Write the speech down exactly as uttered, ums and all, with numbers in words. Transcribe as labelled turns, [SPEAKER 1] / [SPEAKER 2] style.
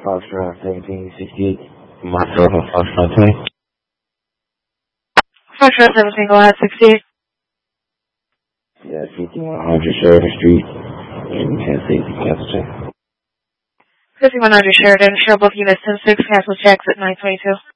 [SPEAKER 1] Foxtrot seventeen sixty-eight. Myself and Foxtrot twenty.
[SPEAKER 2] Foxtrot seventeen, go ahead, sixty-eight.
[SPEAKER 1] Yeah, fifty-one hundred Sheridan Street in Kansas City, Cancel Check.
[SPEAKER 2] fifty-one hundred Sheridan, show both units ten six, cancel checks at nine twenty-two.